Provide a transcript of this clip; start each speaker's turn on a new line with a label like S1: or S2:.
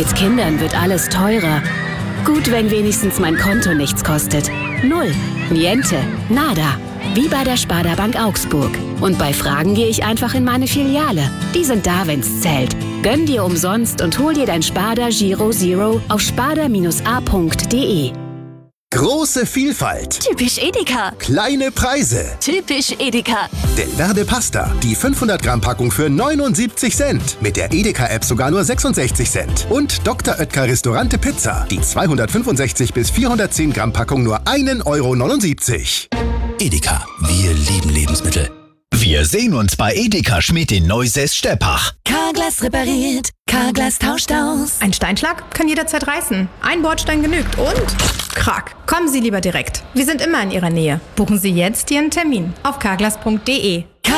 S1: Mit Kindern wird alles teurer. Gut, wenn wenigstens mein Konto nichts kostet. Null, niente, nada. Wie bei der Sparda Bank Augsburg. Und bei Fragen gehe ich einfach in meine Filiale. Die sind da, wenn's zählt. Gönn dir umsonst und hol dir dein Sparda Giro Zero auf sparda-a.de.
S2: Große Vielfalt.
S3: Typisch Edeka.
S2: Kleine Preise.
S3: Typisch Edeka.
S2: Delverde Pasta, die 500 Gramm Packung für 79 Cent. Mit der Edeka-App sogar nur 66 Cent. Und Dr. Oetker Restaurante Pizza, die 265 bis 410 Gramm Packung nur 1,79 €.
S4: Edeka, wir lieben Lebensmittel. Wir sehen uns bei Edeka Schmidt in Neusäß-Steppach.
S3: Carglass repariert, Carglass tauscht aus.
S5: Ein Steinschlag kann jederzeit reißen. Ein Bordstein genügt und Krack. Kommen Sie lieber direkt. Wir sind immer in Ihrer Nähe. Buchen Sie jetzt Ihren Termin auf carglass.de.